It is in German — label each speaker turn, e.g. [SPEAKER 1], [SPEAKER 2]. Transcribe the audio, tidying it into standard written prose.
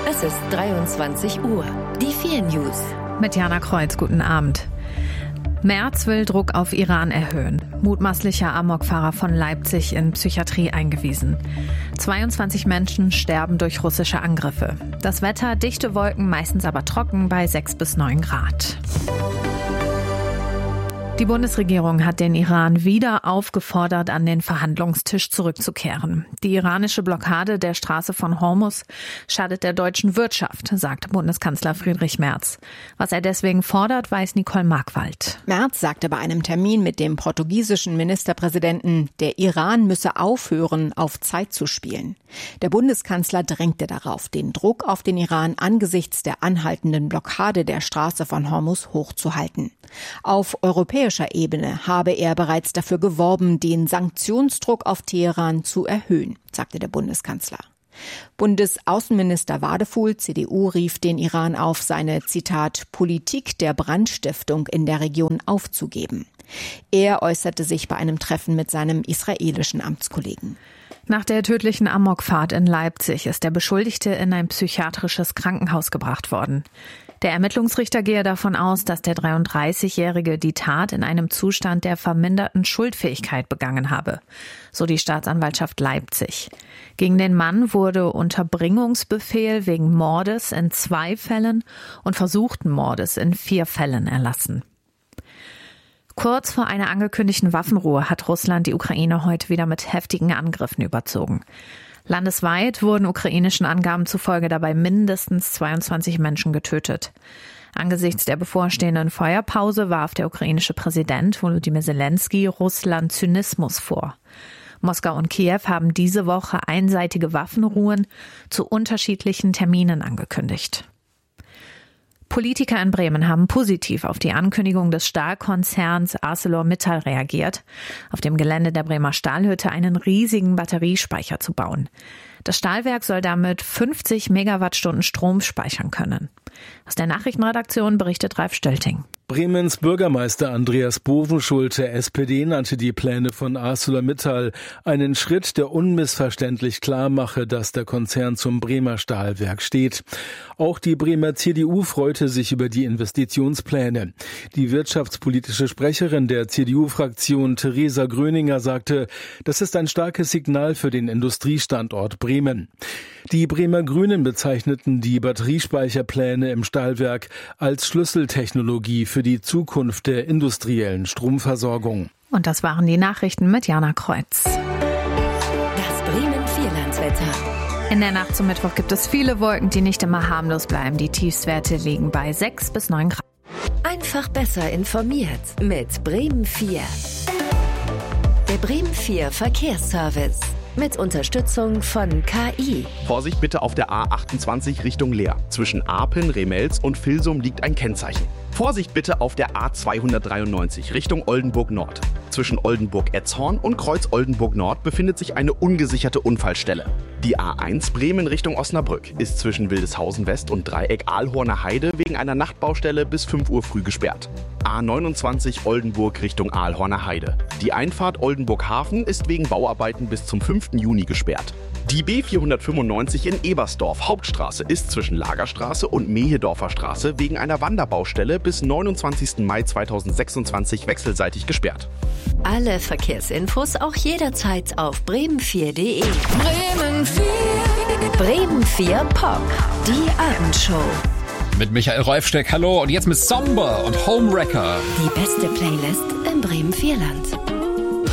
[SPEAKER 1] Es ist 23 Uhr. Die 4 News.
[SPEAKER 2] Mit Jana Kreuz, guten Abend. Merz will Druck auf Iran erhöhen. Mutmaßlicher Amokfahrer von Leipzig in Psychiatrie eingewiesen. 22 Menschen sterben durch russische Angriffe. Das Wetter, dichte Wolken, meistens aber trocken bei 6 bis 9 Grad. Die Bundesregierung hat den Iran wieder aufgefordert, an den Verhandlungstisch zurückzukehren. Die iranische Blockade der Straße von Hormuz schadet der deutschen Wirtschaft, sagte Bundeskanzler Friedrich Merz. Was er deswegen fordert, weiß Nicole Markwald.
[SPEAKER 3] Merz sagte bei einem Termin mit dem portugiesischen Ministerpräsidenten, der Iran müsse aufhören, auf Zeit zu spielen. Der Bundeskanzler drängte darauf, den Druck auf den Iran angesichts der anhaltenden Blockade der Straße von Hormuz hochzuhalten. Auf europäischer Ebene habe er bereits dafür geworben, den Sanktionsdruck auf Teheran zu erhöhen, sagte der Bundeskanzler. Bundesaußenminister Wadefuhl, CDU, rief den Iran auf, seine, Zitat, Politik der Brandstiftung in der Region aufzugeben. Er äußerte sich bei einem Treffen mit seinem israelischen Amtskollegen.
[SPEAKER 2] Nach der tödlichen Amokfahrt in Leipzig ist der Beschuldigte in ein psychiatrisches Krankenhaus gebracht worden. Der Ermittlungsrichter gehe davon aus, dass der 33-Jährige die Tat in einem Zustand der verminderten Schuldfähigkeit begangen habe, so die Staatsanwaltschaft Leipzig. Gegen den Mann wurde Unterbringungsbefehl wegen Mordes in 2 Fällen und versuchten Mordes in 4 Fällen erlassen. Kurz vor einer angekündigten Waffenruhe hat Russland die Ukraine heute wieder mit heftigen Angriffen überzogen. Landesweit wurden ukrainischen Angaben zufolge dabei mindestens 22 Menschen getötet. Angesichts der bevorstehenden Feuerpause warf der ukrainische Präsident Volodymyr Zelensky Russland Zynismus vor. Moskau und Kiew haben diese Woche einseitige Waffenruhen zu unterschiedlichen Terminen angekündigt. Politiker in Bremen haben positiv auf die Ankündigung des Stahlkonzerns ArcelorMittal reagiert, auf dem Gelände der Bremer Stahlhütte einen riesigen Batteriespeicher zu bauen. Das Stahlwerk soll damit 50 Megawattstunden Strom speichern können. Aus der Nachrichtenredaktion berichtet Ralf Stölting.
[SPEAKER 4] Bremens Bürgermeister Andreas Bovenschulte, SPD, nannte die Pläne von ArcelorMittal einen Schritt, der unmissverständlich klar mache, dass der Konzern zum Bremer Stahlwerk steht. Auch die Bremer CDU freute sich über die Investitionspläne. Die wirtschaftspolitische Sprecherin der CDU-Fraktion Theresa Gröninger sagte, das ist ein starkes Signal für den Industriestandort Bremen. Die Bremer Grünen bezeichneten die Batteriespeicherpläne im Stahlwerk als Schlüsseltechnologie für die Zukunft der industriellen Stromversorgung.
[SPEAKER 2] Und das waren die Nachrichten mit Jana Kreuz.
[SPEAKER 1] Das Bremen-Vierlandswetter.
[SPEAKER 2] In der Nacht zum Mittwoch gibt es viele Wolken, die nicht immer harmlos bleiben. Die Tiefstwerte liegen bei 6 bis 9 Grad.
[SPEAKER 1] Einfach besser informiert mit Bremen 4. Der Bremen 4 Verkehrsservice. Mit Unterstützung von KI.
[SPEAKER 5] Vorsicht bitte auf der A28 Richtung Leer. Zwischen Apen, Remels und Vilsum liegt ein Kennzeichen. Vorsicht bitte auf der A293 Richtung Oldenburg Nord. Zwischen Oldenburg-Etzhorn und Kreuz Oldenburg Nord befindet sich eine ungesicherte Unfallstelle. Die A1 Bremen Richtung Osnabrück ist zwischen Wildeshausen West und Dreieck Aalhorner Heide wegen einer Nachtbaustelle bis 5 Uhr früh gesperrt. A29 Oldenburg Richtung Aalhorner Heide. Die Einfahrt Oldenburg-Hafen ist wegen Bauarbeiten bis zum 5. Juni gesperrt. Die B495 in Ebersdorf Hauptstraße ist zwischen Lagerstraße und Mehedorfer Straße wegen einer Wanderbaustelle bis 29. Mai 2026 wechselseitig gesperrt.
[SPEAKER 1] Alle Verkehrsinfos auch jederzeit auf bremen4.de.
[SPEAKER 6] Bremen 4.
[SPEAKER 1] Bremen 4 Pop. Die Abendshow.
[SPEAKER 7] Mit Michael Rolfsteck, hallo. Und jetzt mit Somber und Homewrecker.
[SPEAKER 1] Die beste Playlist im Bremen-Vierland.